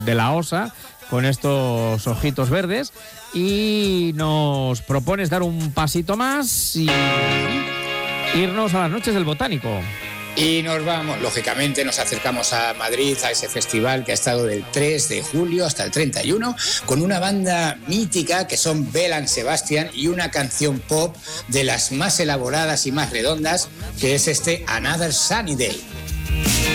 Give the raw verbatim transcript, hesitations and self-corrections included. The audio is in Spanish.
de la Osa, con estos ojitos verdes, y nos propones dar un pasito más y irnos a las noches del Botánico. Y nos vamos, lógicamente nos acercamos a Madrid, a ese festival que ha estado del tres de julio hasta el treinta y uno, con una banda mítica que son Belle and Sebastian y una canción pop de las más elaboradas y más redondas, que es este Another Sunny Day.